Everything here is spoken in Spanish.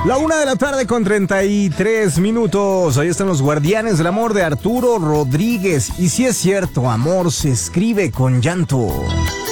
La 1 de la tarde con 33 minutos. Ahí están los Guardianes del Amor de Arturo Rodríguez. Y si es cierto, amor se escribe con llanto.